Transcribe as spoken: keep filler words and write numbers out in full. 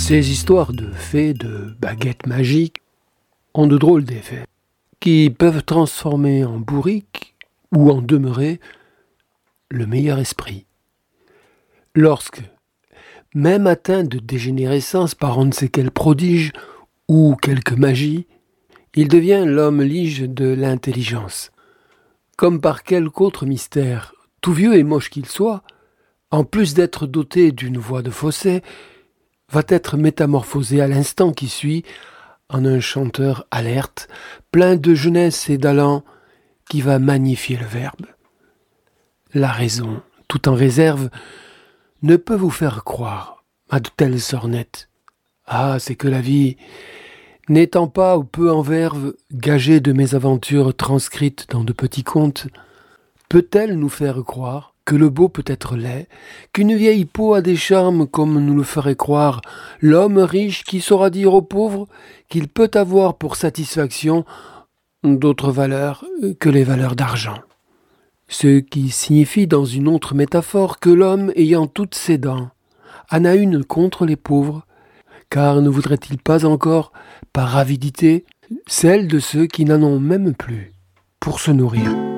Ces histoires de fées, de baguettes magiques, ont de drôles d'effets, qui peuvent transformer en bourrique ou en demeurer le meilleur esprit. Lorsque, même atteint de dégénérescence par on ne sait quel prodige ou quelque magie, il devient l'homme lige de l'intelligence. Comme par quelque autre mystère, tout vieux et moche qu'il soit, en plus d'être doté d'une voix de fausset, va être métamorphosé à l'instant qui suit en un chanteur alerte, plein de jeunesse et d'allant, qui va magnifier le verbe. La raison, tout en réserve, ne peut vous faire croire à de telles sornettes. Ah, c'est que la vie, n'étant pas ou peu en verve, gagée de mésaventures transcrites dans de petits contes, peut-elle nous faire croire que le beau peut être laid, qu'une vieille peau a des charmes comme nous le ferait croire l'homme riche qui saura dire aux pauvres qu'il peut avoir pour satisfaction d'autres valeurs que les valeurs d'argent. Ce qui signifie dans une autre métaphore que l'homme ayant toutes ses dents en a une contre les pauvres, car ne voudrait-il pas encore, par avidité, celle de ceux qui n'en ont même plus pour se nourrir.